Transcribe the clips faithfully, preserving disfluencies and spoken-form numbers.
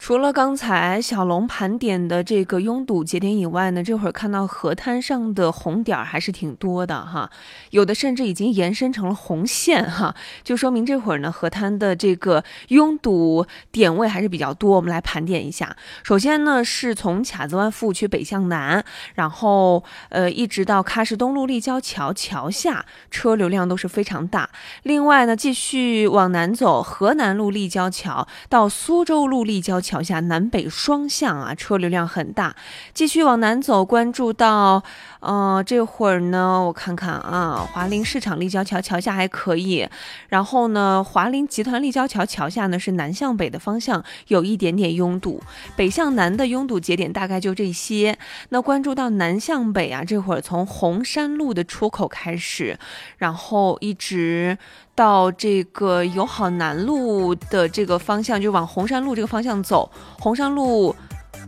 除了刚才小龙盘点的这个拥堵节点以外呢，这会儿看到河滩上的红点还是挺多的哈，有的甚至已经延伸成了红线哈，就说明这会儿呢河滩的这个拥堵点位还是比较多。我们来盘点一下，首先呢是从卡子湾服务区北向南，然后呃一直到喀什东路立交桥桥下，车流量都是非常大。另外呢，继续往南走，河南路立交桥到苏州路立交桥下南北双向啊，车流量很大。继续往南走，关注到呃这会儿呢，我看看啊，华林市场立交桥桥下还可以，然后呢，华林集团立交桥桥下呢是南向北的方向有一点点拥堵，北向南的拥堵节点大概就这些。那关注到南向北啊，这会儿从红山路的出口开始，然后一直到这个友好南路的这个方向，就往红山路这个方向走，红山路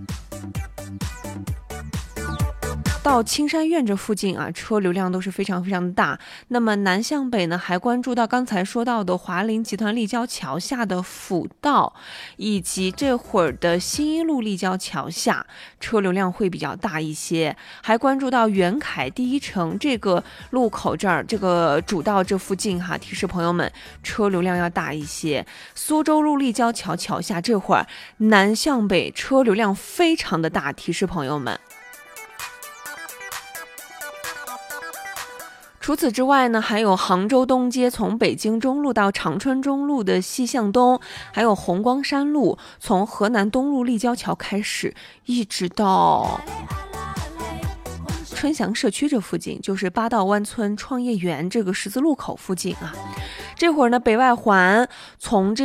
到青山院这附近啊，车流量都是非常非常大。那么南向北呢，还关注到刚才说到的华林集团立交桥下的辅道，以及这会儿的新一路立交桥下，车流量会比较大一些。还关注到元凯第一城这个路口这儿，这个主道这附近哈，提示朋友们车流量要大一些。苏州路立交桥桥下这会儿南向北车流量非常的大，提示朋友们。除此之外呢，还有杭州东街从北京中路到长春中路的西向东，还有红光山路从河南东路立交桥开始，一直到春祥社区这附近，就是八道湾村创业园这个十字路口附近啊。这会儿呢，北外环从这